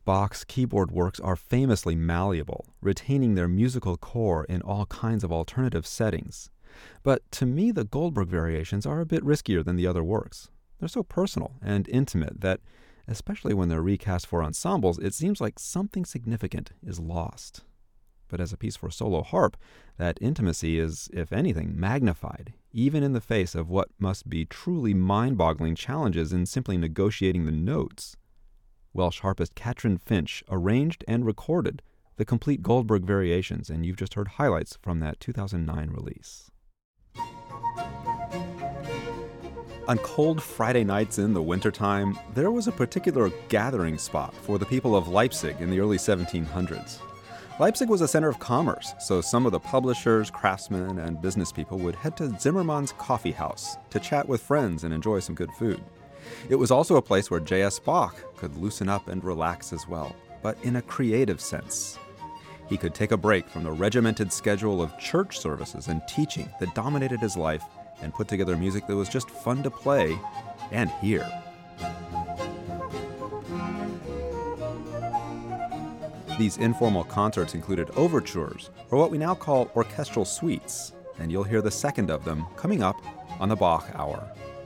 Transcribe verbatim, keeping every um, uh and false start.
Bach's keyboard works are famously malleable, retaining their musical core in all kinds of alternative settings. But to me, the Goldberg variations are a bit riskier than the other works. They're so personal and intimate that, especially when they're recast for ensembles, it seems like something significant is lost. But as a piece for solo harp, that intimacy is, if anything, magnified, even in the face of what must be truly mind-boggling challenges in simply negotiating the notes. Welsh harpist Katrin Finch arranged and recorded the complete Goldberg variations, and you've just heard highlights from that two thousand nine release. On cold Friday nights in the wintertime, there was a particular gathering spot for the people of Leipzig in the early seventeen hundreds. Leipzig was a center of commerce, so some of the publishers, craftsmen, and business people would head to Zimmermann's Coffee House to chat with friends and enjoy some good food. It was also a place where J S Bach could loosen up and relax as well, but in a creative sense. He could take a break from the regimented schedule of church services and teaching that dominated his life and put together music that was just fun to play and hear. These informal concerts included overtures, or what we now call orchestral suites, and you'll hear the second of them coming up on the Bach Hour.